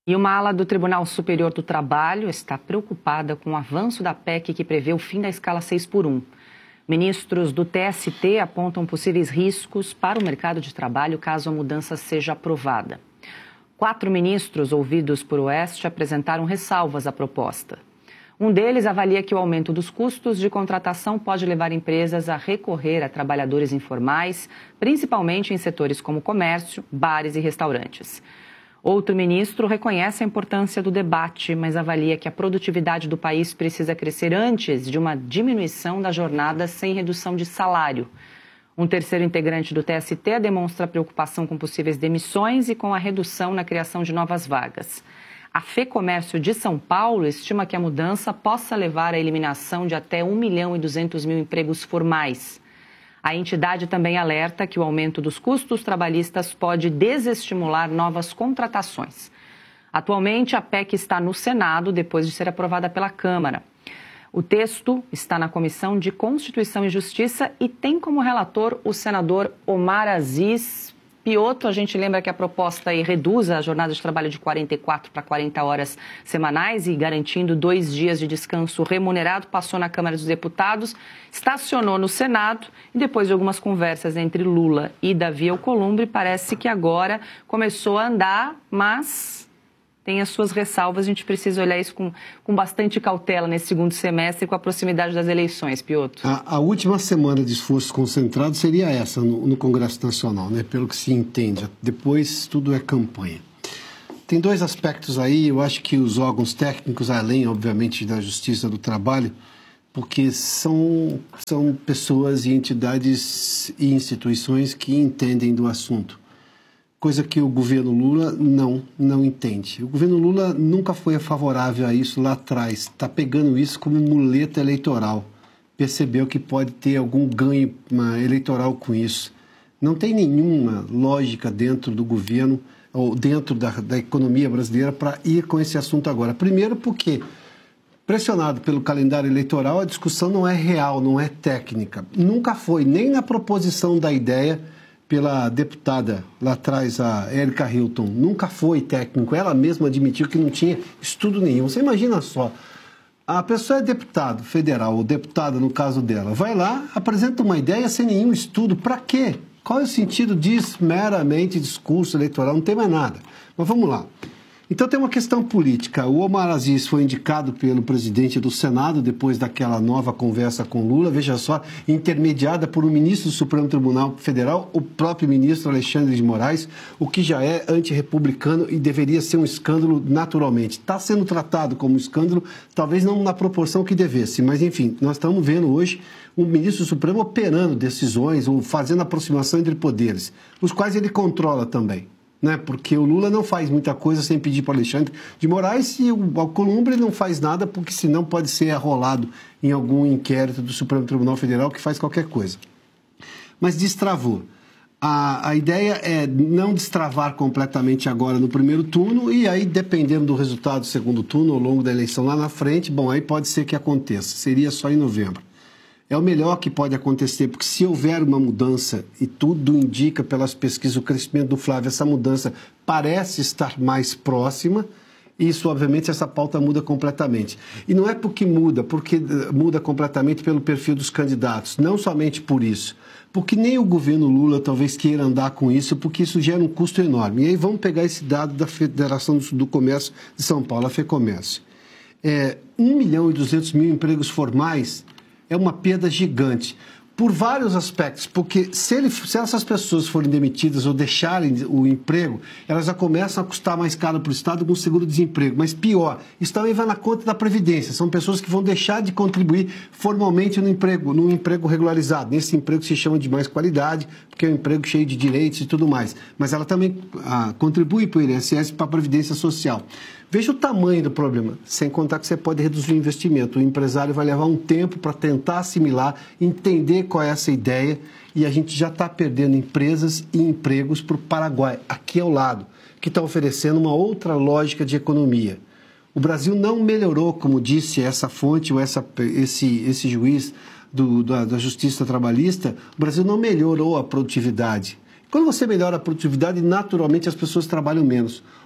E uma ala do Tribunal Superior do Trabalho está preocupada com o avanço da PEC que prevê o fim da escala 6x1. Ministros do TST apontam possíveis riscos para o mercado de trabalho caso a mudança seja aprovada. 4 ministros ouvidos por Oeste apresentaram ressalvas à proposta. Um deles avalia que o aumento dos custos de contratação pode levar empresas a recorrer a trabalhadores informais, principalmente em setores como comércio, bares e restaurantes. Outro ministro reconhece a importância do debate, mas avalia que a produtividade do país precisa crescer antes de uma diminuição da jornada sem redução de salário. Um terceiro integrante do TST demonstra preocupação com possíveis demissões e com a redução na criação de novas vagas. A FEComércio de São Paulo estima que a mudança possa levar à eliminação de até 1.200.000 empregos formais. A entidade também alerta que o aumento dos custos trabalhistas pode desestimular novas contratações. Atualmente, a PEC está no Senado depois de ser aprovada pela Câmara. O texto está na Comissão de Constituição e Justiça e tem como relator o senador Omar Aziz Piotto. A gente lembra que a proposta aí reduz a jornada de trabalho de 44 para 40 horas semanais e garantindo 2 dias de descanso remunerado. Passou na Câmara dos Deputados, estacionou no Senado e depois de algumas conversas entre Lula e Davi Alcolumbre, parece que agora começou a andar, mas tem as suas ressalvas. A gente precisa olhar isso com bastante cautela nesse segundo semestre, com a proximidade das eleições, Piotto. A última semana de esforço concentrado seria essa no Congresso Nacional, né? Pelo que se entende. Depois tudo é campanha. Tem 2 aspectos aí. Eu acho que os órgãos técnicos, além, obviamente, da Justiça do Trabalho, porque são pessoas e entidades e instituições que entendem do assunto. Coisa que o governo Lula não entende. O governo Lula nunca foi favorável a isso lá atrás. Está pegando isso como muleta eleitoral. Percebeu que pode ter algum ganho eleitoral com isso. Não tem nenhuma lógica dentro do governo ou dentro da economia brasileira para ir com esse assunto agora. Primeiro porque, pressionado pelo calendário eleitoral, a discussão não é real, não é técnica. Nunca foi, nem na proposição da ideia pela deputada lá atrás, a Érica Hilton, nunca foi técnico. Ela mesma admitiu que não tinha estudo nenhum. Você imagina só, a pessoa é deputado federal, ou deputada no caso dela, vai lá, apresenta uma ideia sem nenhum estudo. Para quê? Qual é o sentido disso? Meramente discurso eleitoral, não tem mais nada. Mas vamos lá. Então tem uma questão política. O Omar Aziz foi indicado pelo presidente do Senado depois daquela nova conversa com Lula, veja só, intermediada por um ministro do Supremo Tribunal Federal, o próprio ministro Alexandre de Moraes, o que já é antirrepublicano e deveria ser um escândalo naturalmente. Está sendo tratado como escândalo, talvez não na proporção que devesse, mas enfim, nós estamos vendo hoje um ministro do Supremo operando decisões ou fazendo aproximação entre poderes, os quais ele controla também. Né? Porque o Lula não faz muita coisa sem pedir para o Alexandre de Moraes e o Alcolumbre não faz nada porque senão pode ser arrolado em algum inquérito do Supremo Tribunal Federal que faz qualquer coisa. Mas destravou. A ideia é não destravar completamente agora no primeiro turno e aí, dependendo do resultado do segundo turno, ao longo da eleição lá na frente, bom, aí pode ser que aconteça. Seria só em novembro. É o melhor que pode acontecer, porque se houver uma mudança, e tudo indica pelas pesquisas, o crescimento do Flávio, essa mudança parece estar mais próxima, isso, obviamente, essa pauta muda completamente. E não é porque muda completamente pelo perfil dos candidatos, não somente por isso, porque nem o governo Lula talvez queira andar com isso, porque isso gera um custo enorme. E aí vamos pegar esse dado da Federação do Comércio de São Paulo, a FEComércio. 1.200.000 empregos formais é uma perda gigante, por vários aspectos, porque se essas pessoas forem demitidas ou deixarem o emprego, elas já começam a custar mais caro para o Estado com o seguro-desemprego. Mas pior, isso também vai na conta da Previdência. São pessoas que vão deixar de contribuir formalmente no emprego regularizado. Nesse emprego se chama de mais qualidade, porque é um emprego cheio de direitos e tudo mais. Mas ela também contribui para o INSS e para a Previdência Social. Veja o tamanho do problema, sem contar que você pode reduzir o investimento. O empresário vai levar um tempo para tentar assimilar, entender qual é essa ideia, e a gente já está perdendo empresas e empregos para o Paraguai, aqui ao lado, que está oferecendo uma outra lógica de economia. O Brasil não melhorou, como disse essa fonte ou esse juiz da Justiça Trabalhista, o Brasil não melhorou a produtividade. Quando você melhora a produtividade, naturalmente as pessoas trabalham menos.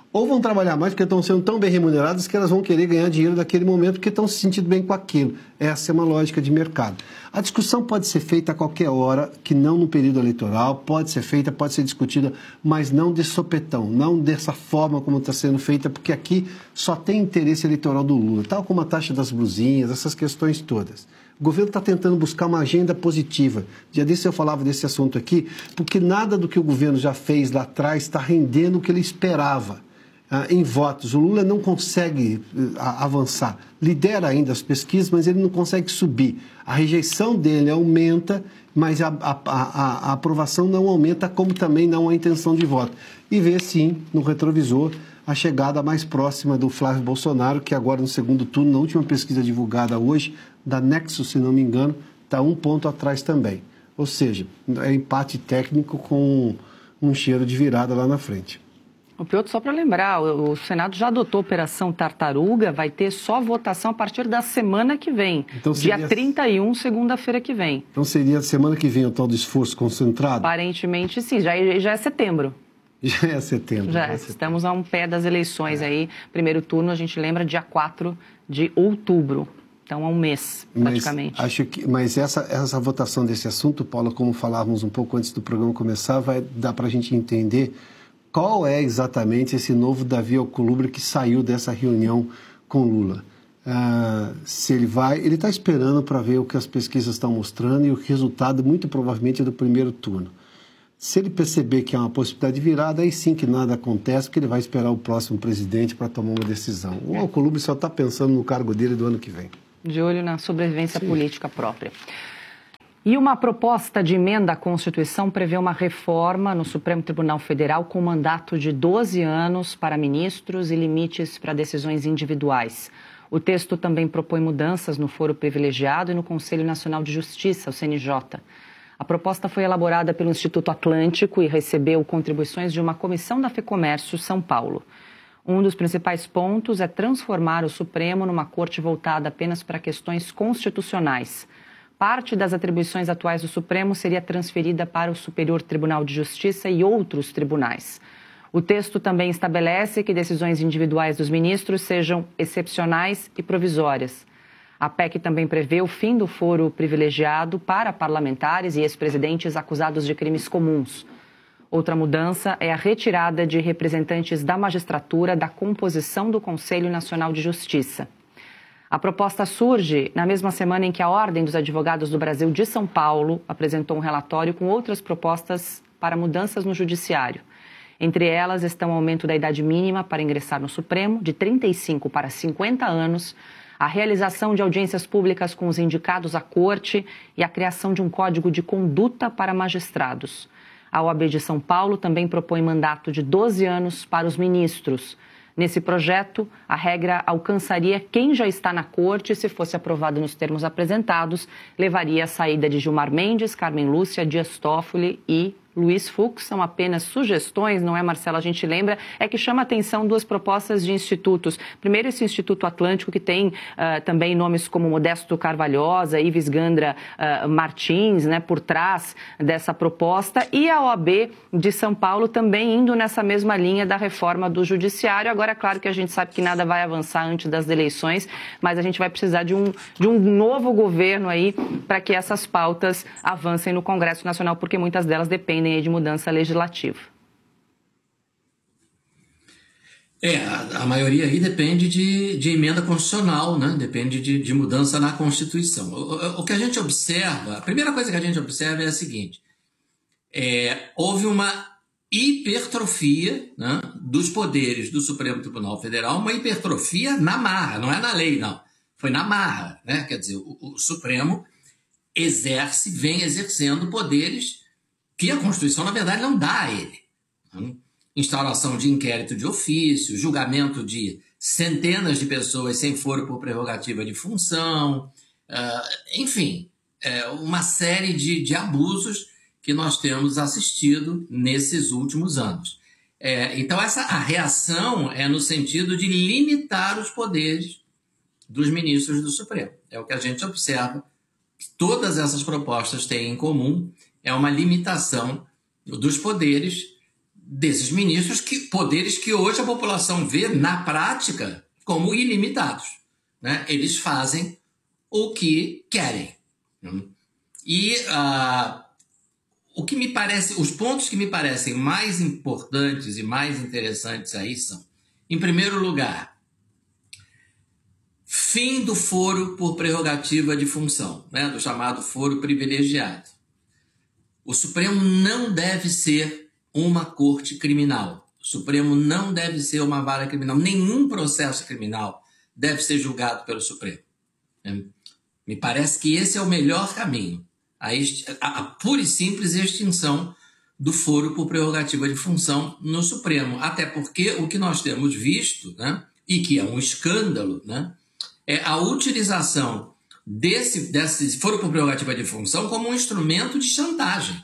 ou vão trabalhar mais porque estão sendo tão bem remuneradas que elas vão querer ganhar dinheiro naquele momento porque estão se sentindo bem com aquilo. Essa é uma lógica de mercado. A discussão pode ser feita a qualquer hora, que não no período eleitoral, pode ser feita, pode ser discutida, mas não de sopetão, não dessa forma como está sendo feita, porque aqui só tem interesse eleitoral do Lula, tal como a taxa das blusinhas, essas questões todas. O governo está tentando buscar uma agenda positiva. Dia desse eu falava desse assunto aqui, porque nada do que o governo já fez lá atrás está rendendo o que ele esperava. Em votos. O Lula não consegue avançar. Lidera ainda as pesquisas, mas ele não consegue subir. A rejeição dele aumenta, mas a aprovação não aumenta, como também não a intenção de voto. E vê, sim, no retrovisor, a chegada mais próxima do Flávio Bolsonaro, que agora no segundo turno, na última pesquisa divulgada hoje, da Nexus, se não me engano, está 1 ponto atrás também. Ou seja, é empate técnico com um cheiro de virada lá na frente. O Piotr, só para lembrar, o Senado já adotou a Operação Tartaruga, vai ter só votação a partir da semana que vem, então dia 31, segunda-feira que vem. Então seria semana que vem o tal do esforço concentrado? Aparentemente sim, já é setembro. Já é setembro. Já, estamos a um pé das eleições aí. Primeiro turno, a gente lembra, dia 4 de outubro. Então, há um mês, praticamente. Mas essa votação desse assunto, Paula, como falávamos um pouco antes do programa começar, vai dar para a gente entender qual é exatamente esse novo Davi Alcolumbre que saiu dessa reunião com Lula. Se ele está esperando para ver o que as pesquisas estão mostrando e o resultado, muito provavelmente, é do primeiro turno. Se ele perceber que há uma possibilidade de virada, aí sim que nada acontece, porque ele vai esperar o próximo presidente para tomar uma decisão. O Alcolumbre só está pensando no cargo dele do ano que vem. De olho na sobrevivência política própria. E uma proposta de emenda à Constituição prevê uma reforma no Supremo Tribunal Federal com mandato de 12 anos para ministros e limites para decisões individuais. O texto também propõe mudanças no foro privilegiado e no Conselho Nacional de Justiça, o CNJ. A proposta foi elaborada pelo Instituto Atlântico e recebeu contribuições de uma comissão da FEComércio São Paulo. Um dos principais pontos é transformar o Supremo numa corte voltada apenas para questões constitucionais. Parte das atribuições atuais do Supremo seria transferida para o Superior Tribunal de Justiça e outros tribunais. O texto também estabelece que decisões individuais dos ministros sejam excepcionais e provisórias. A PEC também prevê o fim do foro privilegiado para parlamentares e ex-presidentes acusados de crimes comuns. Outra mudança é a retirada de representantes da magistratura da composição do Conselho Nacional de Justiça. A proposta surge na mesma semana em que a Ordem dos Advogados do Brasil de São Paulo apresentou um relatório com outras propostas para mudanças no Judiciário. Entre elas estão o aumento da idade mínima para ingressar no Supremo, de 35 para 50 anos, a realização de audiências públicas com os indicados à corte e a criação de um código de conduta para magistrados. A OAB de São Paulo também propõe mandato de 12 anos para os ministros. Nesse projeto, a regra alcançaria quem já está na corte e, se fosse aprovado nos termos apresentados, levaria à saída de Gilmar Mendes, Carmen Lúcia, Dias Toffoli e Luiz Fux. São apenas sugestões, não é, Marcela? A gente lembra, é que chama a atenção duas propostas de institutos. Primeiro, esse Instituto Atlântico, que tem também nomes como Modesto Carvalhosa, Ives Gandra Martins, né, por trás dessa proposta, e a OAB de São Paulo também indo nessa mesma linha da reforma do Judiciário. Agora, é claro que a gente sabe que nada vai avançar antes das eleições, mas a gente vai precisar de um novo governo aí para que essas pautas avancem no Congresso Nacional, porque muitas delas dependem de mudança legislativa. A maioria aí depende de emenda constitucional, né? Depende de mudança na Constituição. O que a gente observa, a primeira coisa que a gente observa é a seguinte: houve uma hipertrofia, né, dos poderes do Supremo Tribunal Federal, uma hipertrofia na marra, não é na lei, não. Foi na marra, né? Quer dizer, o Supremo vem exercendo poderes que a Constituição, na verdade, não dá a ele. Instauração de inquérito de ofício, julgamento de centenas de pessoas sem foro por prerrogativa de função, enfim, uma série de abusos que nós temos assistido nesses últimos anos. Então, a reação é no sentido de limitar os poderes dos ministros do Supremo. É o que a gente observa. Todas essas propostas têm em comum, é uma limitação dos poderes desses ministros, poderes que hoje a população vê, na prática, como ilimitados, né? Eles fazem o que querem. E os pontos que me parecem mais importantes e mais interessantes aí são, em primeiro lugar, fim do foro por prerrogativa de função, né? Do chamado foro privilegiado. O Supremo não deve ser uma corte criminal. O Supremo não deve ser uma vara criminal. Nenhum processo criminal deve ser julgado pelo Supremo. Me parece que esse é o melhor caminho. A pura e simples extinção do foro por prerrogativa de função no Supremo. Até porque o que nós temos visto, né, e que é um escândalo, né, é a utilização desse foro por prerrogativa de função como um instrumento de chantagem.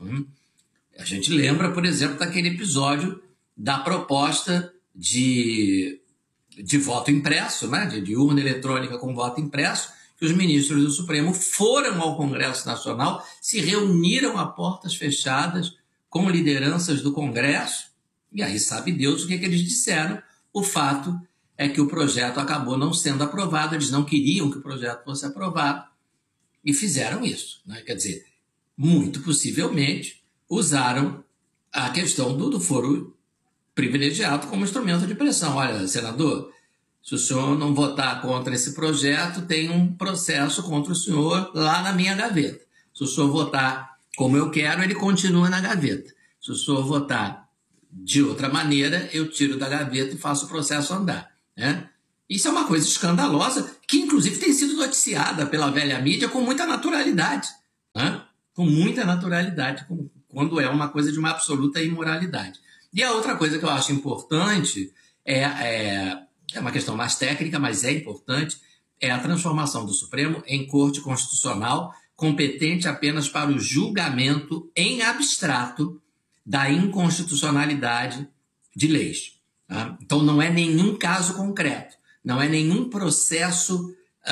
A gente lembra, por exemplo, daquele episódio da proposta de voto impresso, né, de urna eletrônica com voto impresso, que os ministros do Supremo foram ao Congresso Nacional, se reuniram a portas fechadas com lideranças do Congresso, e aí sabe Deus o que eles disseram. O fato é que o projeto acabou não sendo aprovado, eles não queriam que o projeto fosse aprovado, e fizeram isso, né? Quer dizer, muito possivelmente usaram a questão do foro privilegiado como instrumento de pressão. Olha, senador, se o senhor não votar contra esse projeto, tem um processo contra o senhor lá na minha gaveta. Se o senhor votar como eu quero, ele continua na gaveta. Se o senhor votar de outra maneira, eu tiro da gaveta e faço o processo andar, né? Isso é uma coisa escandalosa, que inclusive tem sido noticiada pela velha mídia com muita naturalidade, né? Com muita naturalidade, quando é uma coisa de uma absoluta imoralidade. E a outra coisa que eu acho importante é uma questão mais técnica, mas é importante, é a transformação do Supremo em Corte Constitucional, competente apenas para o julgamento em abstrato da inconstitucionalidade de leis. Tá? Então, não é nenhum caso concreto, não é nenhum processo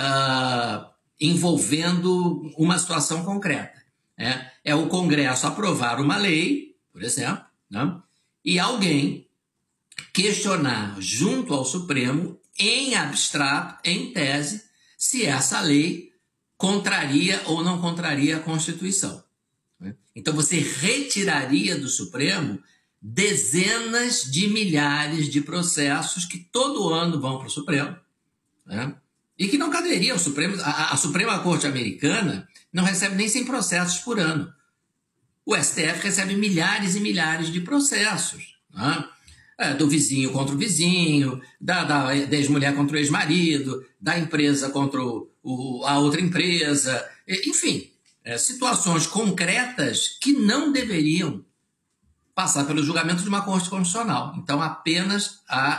envolvendo uma situação concreta. É o Congresso aprovar uma lei, por exemplo, né? E alguém questionar junto ao Supremo, em abstrato, em tese, se essa lei contraria ou não contraria a Constituição. Então, você retiraria do Supremo dezenas de milhares de processos que todo ano vão para o Supremo, né? E que não caberiam ao Supremo. A Suprema Corte Americana não recebe nem 100 processos por ano. O STF recebe milhares e milhares de processos, né? Do vizinho contra o vizinho, da ex-mulher contra o ex-marido, da empresa contra a outra empresa, enfim, situações concretas que não deveriam passar pelo julgamento de uma Corte Constitucional. Então, apenas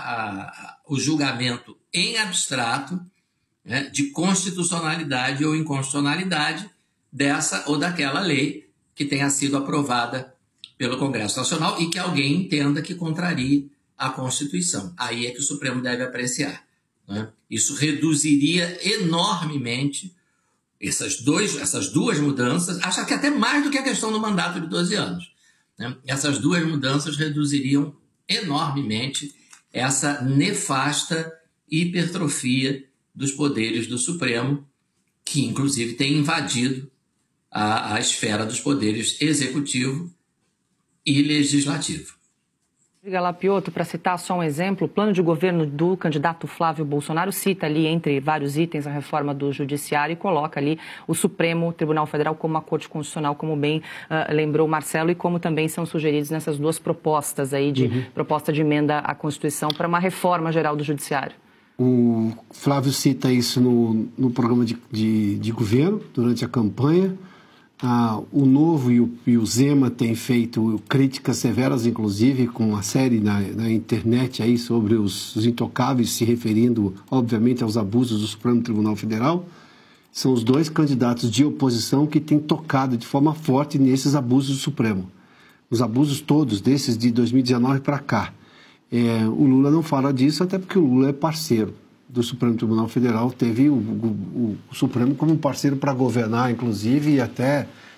o julgamento em abstrato, né, de constitucionalidade ou inconstitucionalidade dessa ou daquela lei que tenha sido aprovada pelo Congresso Nacional e que alguém entenda que contrarie a Constituição. Aí é que o Supremo deve apreciar, né? Isso reduziria enormemente essas duas mudanças, acho que até mais do que a questão do mandato de 12 anos. Né? Essas duas mudanças reduziriam enormemente essa nefasta hipertrofia dos poderes do Supremo, que inclusive tem invadido a esfera dos poderes executivo e legislativo. Diga lá, Piotr, para citar só um exemplo, o plano de governo do candidato Flávio Bolsonaro cita ali, entre vários itens, a reforma do Judiciário e coloca ali o Supremo Tribunal Federal como uma Corte Constitucional, como bem lembrou Marcelo, e como também são sugeridos nessas duas propostas aí, proposta de emenda à Constituição para uma reforma geral do Judiciário. O Flávio cita isso no programa de governo, durante a campanha. O Novo e o Zema têm feito críticas severas, inclusive, com uma série na internet aí sobre os intocáveis, se referindo, obviamente, aos abusos do Supremo Tribunal Federal. São os dois candidatos de oposição que têm tocado de forma forte nesses abusos do Supremo. Os abusos todos, desses de 2019 para cá. O Lula não fala disso, até porque o Lula é parceiro do Supremo Tribunal Federal, teve o Supremo como um parceiro para governar, inclusive, e até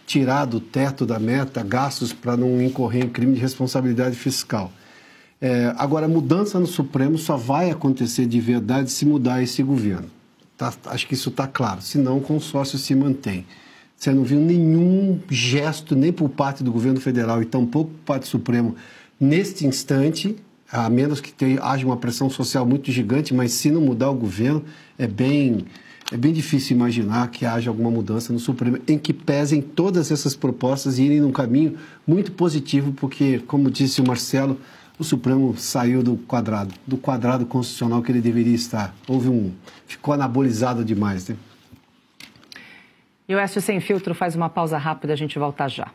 tirar do teto da meta gastos para não incorrer em crime de responsabilidade fiscal. Agora, a mudança no Supremo só vai acontecer de verdade se mudar esse governo. Acho que isso está claro, senão o consórcio se mantém. Você não viu nenhum gesto, nem por parte do governo federal e tampouco por parte do Supremo, neste instante, a menos que haja uma pressão social muito gigante, mas se não mudar o governo, é bem difícil imaginar que haja alguma mudança no Supremo, em que pesem todas essas propostas e irem num caminho muito positivo, porque, como disse o Marcelo, o Supremo saiu do quadrado constitucional que ele deveria estar. Ficou anabolizado demais, né? E o Oeste Sem Filtro faz uma pausa rápida, a gente volta já.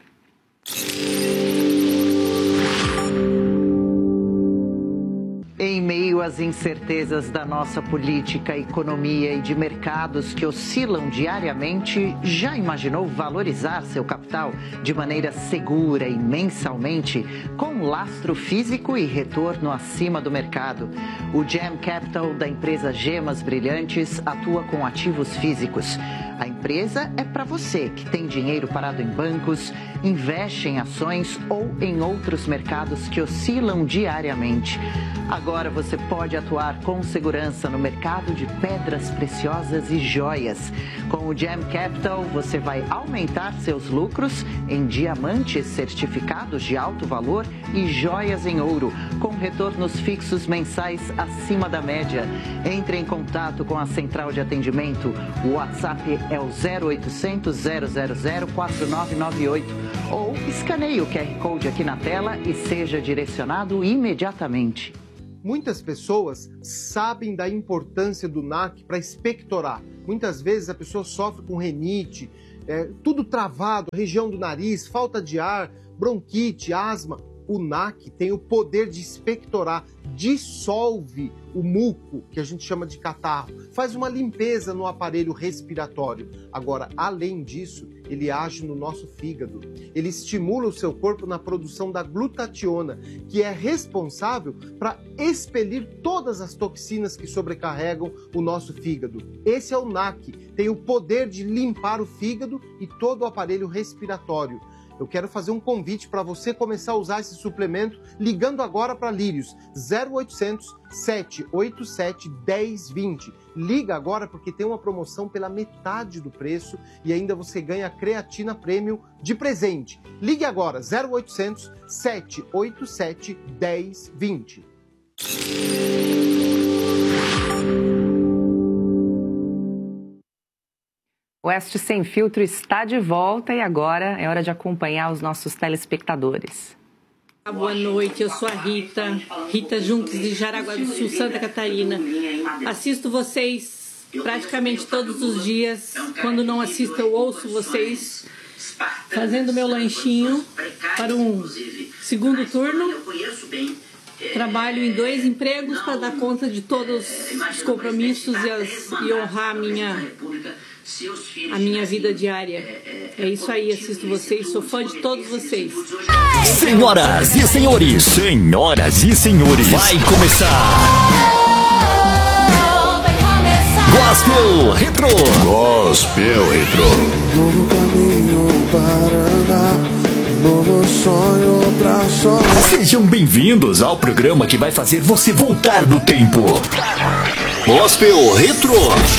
Em meio às incertezas da nossa política, economia e de mercados que oscilam diariamente, já imaginou valorizar seu capital de maneira segura e mensalmente, com lastro físico e retorno acima do mercado? O Gem Capital da empresa Gemas Brilhantes atua com ativos físicos. A empresa é para você que tem dinheiro parado em bancos, investe em ações ou em outros mercados que oscilam diariamente. Agora você pode atuar com segurança no mercado de pedras preciosas e joias. Com o Gem Capital, você vai aumentar seus lucros em diamantes certificados de alto valor e joias em ouro, com retornos fixos mensais acima da média. Entre em contato com a central de atendimento. O WhatsApp é o 0800 000 4998 ou escaneie o QR Code aqui na tela e seja direcionado imediatamente. Muitas pessoas sabem da importância do NAC para expectorar. Muitas vezes a pessoa sofre com rinite, tudo travado, região do nariz, falta de ar, bronquite, asma. O NAC tem o poder de expectorar, dissolve o muco, que a gente chama de catarro, faz uma limpeza no aparelho respiratório. Agora, além disso, ele age no nosso fígado. Ele estimula o seu corpo na produção da glutationa, que é responsável para expelir todas as toxinas que sobrecarregam o nosso fígado. Esse é o NAC, tem o poder de limpar o fígado e todo o aparelho respiratório. Eu quero fazer um convite para você começar a usar esse suplemento ligando agora para Lírios, 0800 787 1020. Liga agora porque tem uma promoção pela metade do preço e ainda você ganha creatina premium de presente. Ligue agora, 0800 787 1020. O Oeste Sem Filtro está de volta e agora é hora de acompanhar os nossos telespectadores. Boa noite, eu sou a Rita Junques de Jaraguá do Sul, Santa Catarina. Assisto vocês praticamente todos os dias. Quando não assisto, eu ouço vocês fazendo meu lanchinho para um segundo turno. Trabalho em 2 empregos para dar conta de todos os compromissos e honrar a minha vida diária. É isso aí, assisto vocês, sou fã de todos vocês. Senhoras e senhores, vai começar Gospel Retro. Novo caminho para andar, novo sonho pra sonhar. Sejam bem-vindos ao programa que vai fazer você voltar no tempo. Gospel Retro.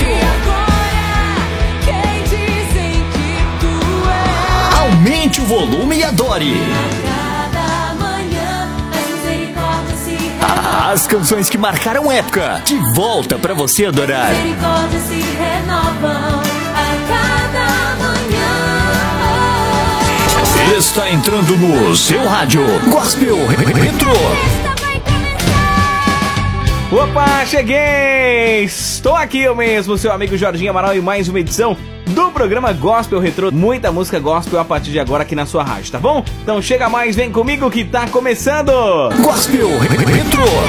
Aumente o volume e adore. As canções que marcaram época, de volta pra você adorar. Está entrando no seu rádio Gospel Retro. Opa, cheguei! Estou aqui eu mesmo, seu amigo Jorginho Amaral, e mais uma edição do programa Gospel Retro. Muita música gospel a partir de agora aqui na sua rádio, tá bom? Então chega mais, vem comigo que tá começando! Gospel Retro.